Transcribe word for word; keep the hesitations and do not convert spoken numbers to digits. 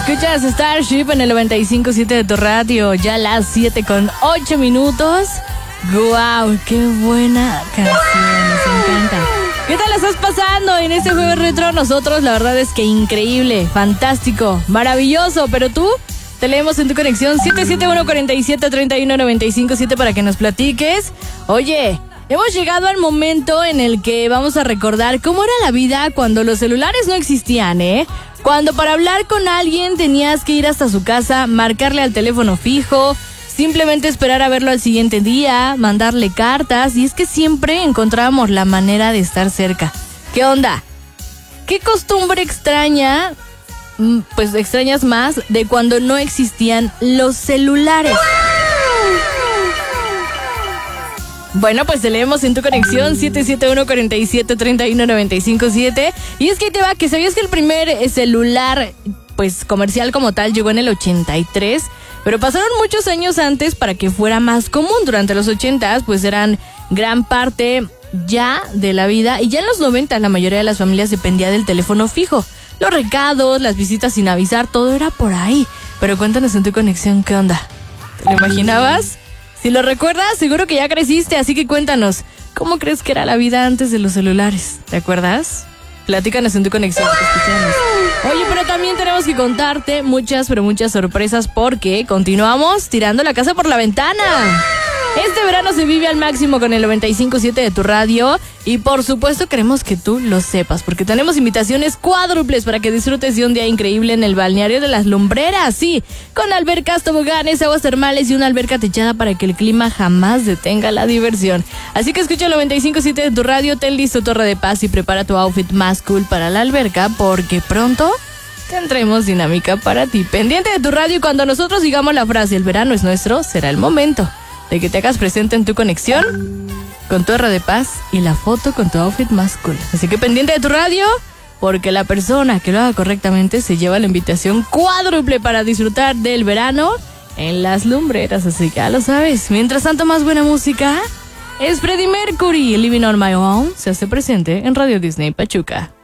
Escuchas Starship en el noventa y cinco punto siete de tu radio, ya las siete con ocho minutos. ¡Guau! ¡Qué buena canción! Nos encanta. ¿Qué tal la estás pasando en este jueves retro? Nosotros, la verdad es que increíble, fantástico, maravilloso. Pero tú, te leemos en tu conexión siete siete uno, cuatro siete, tres uno nueve cinco siete para que nos platiques. Oye, hemos llegado al momento en el que vamos a recordar cómo era la vida cuando los celulares no existían, ¿eh? Cuando para hablar con alguien tenías que ir hasta su casa, marcarle al teléfono fijo, simplemente esperar a verlo al siguiente día, mandarle cartas, y es que siempre encontrábamos la manera de estar cerca. ¿Qué onda? ¿Qué costumbre extraña, pues extrañas más de cuando no existían los celulares? Bueno, pues te leemos en tu conexión siete siete uno, cuatro siete, tres uno nueve cinco siete. Y es que te va, que sabías que el primer celular, pues comercial como tal, llegó en el ochenta y tres, pero pasaron muchos años antes para que fuera más común. Durante los ochentas, pues eran gran parte ya de la vida, y ya en los noventa la mayoría de las familias dependía del teléfono fijo. Los recados, las visitas sin avisar, todo era por ahí. Pero cuéntanos en tu conexión, ¿qué onda? ¿Te lo imaginabas? Si lo recuerdas, seguro que ya creciste, así que cuéntanos, ¿cómo crees que era la vida antes de los celulares? ¿Te acuerdas? Platícanos en tu conexión, te escuchamos. Oye, pero también tenemos que contarte muchas, pero muchas sorpresas, porque continuamos tirando la casa por la ventana. Este verano se vive al máximo con el noventa y cinco punto siete de tu radio, y por supuesto queremos que tú lo sepas, porque tenemos invitaciones cuádruples para que disfrutes de un día increíble en el balneario de las Lumbreras, sí, con albercas, toboganes, aguas termales y una alberca techada para que el clima jamás detenga la diversión. Así que escucha el noventa y cinco punto siete de tu radio, ten listo Torre de Paz y prepara tu outfit más cool para la alberca, porque pronto tendremos dinámica para ti. Pendiente de tu radio, y cuando nosotros digamos la frase "el verano es nuestro", será el momento de que te hagas presente en tu conexión con Torre de Paz y la foto con tu outfit más cool. Así que pendiente de tu radio, porque la persona que lo haga correctamente se lleva la invitación cuádruple para disfrutar del verano en las Lumbreras. Así que ya lo sabes. Mientras tanto, más buena música. Es Freddie Mercury, Living on My Own, se hace presente en Radio Disney Pachuca.